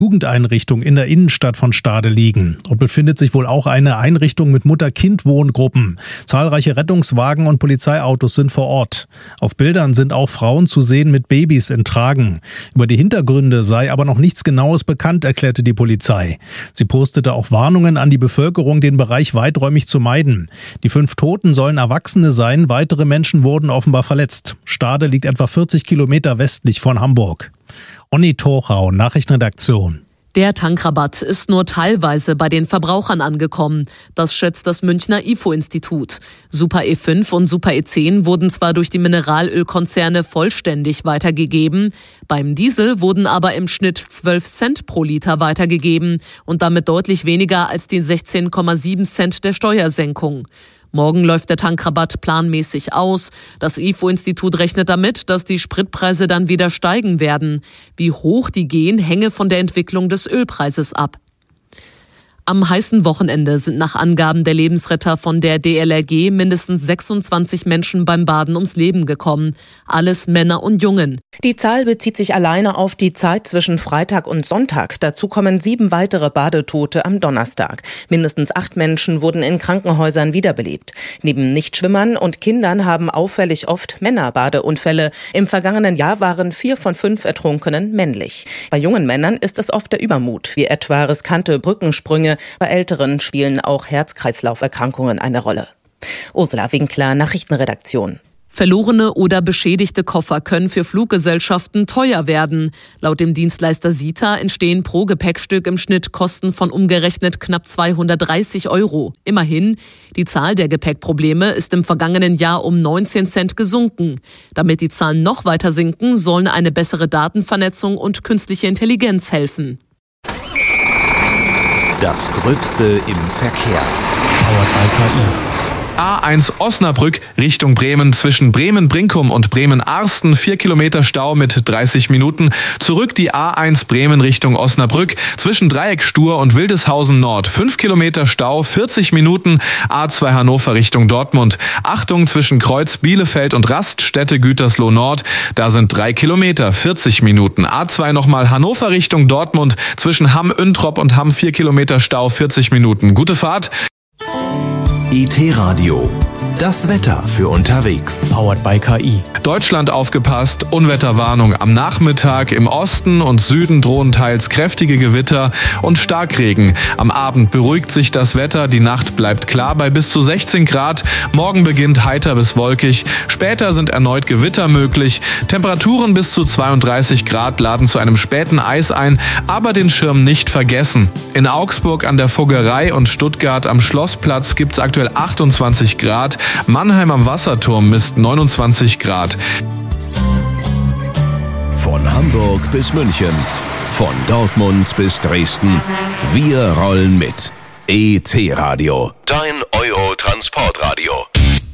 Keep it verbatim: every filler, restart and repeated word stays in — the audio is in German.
Jugendeinrichtung in der Innenstadt von Stade liegen. Dort befindet sich wohl auch eine Einrichtung mit Mutter-Kind-Wohngruppen. Zahlreiche Rettungswagen und Polizeiautos sind vor Ort. Auf Bildern sind auch Frauen zu sehen mit Babys in Tragen. Über die Hintergründe sei aber noch nichts Genaues bekannt, erklärte die Polizei. Sie postete auch Warnungen an die Bevölkerung, den Bereich weiträumig zu meiden. Die fünf Toten sollen Erwachsene sein, weitere Menschen wurden offenbar verletzt. Stade liegt etwa vierzig Kilometer westlich von Hamburg. Onni Torchau, Nachrichtenredaktion. Der Tankrabatt ist nur teilweise bei den Verbrauchern angekommen. Das schätzt das Münchner I F O-Institut. Super E fünf und Super E zehn wurden zwar durch die Mineralölkonzerne vollständig weitergegeben, beim Diesel wurden aber im Schnitt zwölf Cent pro Liter weitergegeben und damit deutlich weniger als die sechzehn Komma sieben Cent der Steuersenkung. Morgen läuft der Tankrabatt planmäßig aus. Das I F O-Institut rechnet damit, dass die Spritpreise dann wieder steigen werden. Wie hoch die gehen, hänge von der Entwicklung des Ölpreises ab. Am heißen Wochenende sind nach Angaben der Lebensretter von der D L R G mindestens sechsundzwanzig Menschen beim Baden ums Leben gekommen. Alles Männer und Jungen. Die Zahl bezieht sich alleine auf die Zeit zwischen Freitag und Sonntag. Dazu kommen sieben weitere Badetote am Donnerstag. Mindestens acht Menschen wurden in Krankenhäusern wiederbelebt. Neben Nichtschwimmern und Kindern haben auffällig oft Männer Badeunfälle. Im vergangenen Jahr waren vier von fünf Ertrunkenen männlich. Bei jungen Männern ist es oft der Übermut, wie etwa riskante Brückensprünge. Bei Älteren spielen auch Herz-Kreislauf-Erkrankungen eine Rolle. Ursula Winkler, Nachrichtenredaktion. Verlorene oder beschädigte Koffer können für Fluggesellschaften teuer werden. Laut dem Dienstleister SITA entstehen pro Gepäckstück im Schnitt Kosten von umgerechnet knapp zweihundertdreißig Euro. Immerhin, die Zahl der Gepäckprobleme ist im vergangenen Jahr um neunzehn Cent gesunken. Damit die Zahlen noch weiter sinken, sollen eine bessere Datenvernetzung und künstliche Intelligenz helfen. Das Gröbste im Verkehr. Powered by K I. A eins Osnabrück Richtung Bremen zwischen Bremen-Brinkum und Bremen-Arsten. Vier Kilometer Stau mit dreißig Minuten. Zurück die A eins Bremen Richtung Osnabrück zwischen Dreieckstur und Wildeshausen Nord. Fünf Kilometer Stau, vierzig Minuten. A zwei Hannover Richtung Dortmund. Achtung zwischen Kreuz, Bielefeld und Raststätte Gütersloh Nord. Da sind drei Kilometer, vierzig Minuten. A zwei nochmal Hannover Richtung Dortmund zwischen Hamm-Üntrop und Hamm. Vier Kilometer Stau, vierzig Minuten. Gute Fahrt. I T-Radio. Das Wetter für unterwegs. Powered by K I. Deutschland aufgepasst, Unwetterwarnung am Nachmittag. Im Osten und Süden drohen teils kräftige Gewitter und Starkregen. Am Abend beruhigt sich das Wetter, die Nacht bleibt klar bei bis zu sechzehn Grad. Morgen beginnt heiter bis wolkig. Später sind erneut Gewitter möglich. Temperaturen bis zu zweiunddreißig Grad laden zu einem späten Eis ein, aber den Schirm nicht vergessen. In Augsburg an der Fuggerei und Stuttgart am Schlossplatz gibt's aktuell achtundzwanzig Grad. Mannheim am Wasserturm misst neunundzwanzig Grad. Von Hamburg bis München, von Dortmund bis Dresden. Wir rollen mit. E T-Radio, dein Euro-Transportradio.